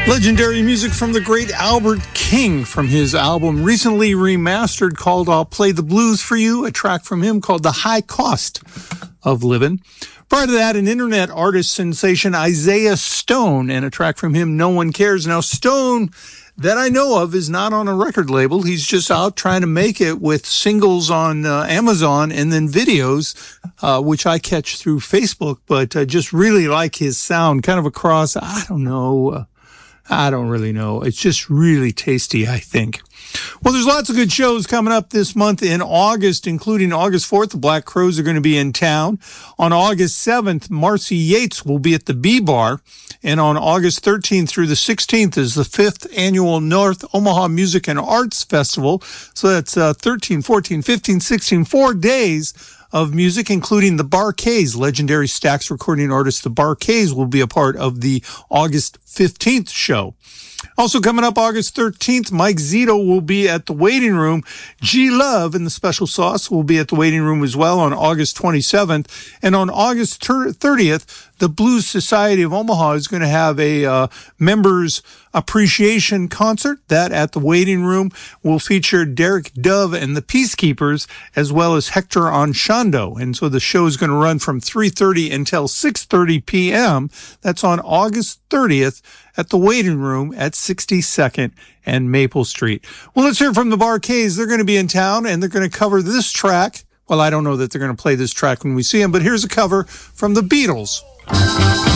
Legendary music from the great Albert King from his album recently remastered called I'll Play the Blues for You, a track from him called The High Cost of Living. Prior to that, an internet artist sensation, Isaiah Stone, and a track from him, No One Cares. Now, Stone, that I know of, is not on a record label. He's just out trying to make it with singles on Amazon and then videos, which I catch through Facebook, but just really like his sound, kind of across, I don't really know. It's just really tasty, I think. Well, there's lots of good shows coming up this month in August, including August 4th. The Black Crowes are going to be in town. On August 7th, Marcy Yates will be at the B-Bar. And on August 13th through the 16th is the 5th annual North Omaha Music and Arts Festival. So that's 13, 14, 15, 16, 4 days of music, including the Bar-Kays, legendary Stax recording artist. The Bar-Kays will be a part of the August 15th show. Also coming up August 13th, Mike Zito will be at the Waiting Room. G-Love and the Special Sauce will be at the Waiting Room as well on August 27th. And on August 30th, the Blues Society of Omaha is going to have a members appreciation concert. That at the Waiting Room will feature Derek Dove and the Peacekeepers, as well as Hector Anchondo. And so the show is going to run from 3:30 until 6:30 p.m. That's on August 30th at the Waiting Room at 62nd and Maple Street. Well, let's hear from the Bar-Kays. They're going to be in town, and they're going to cover this track. Well, I don't know that they're going to play this track when we see them, but here's a cover from the Beatles.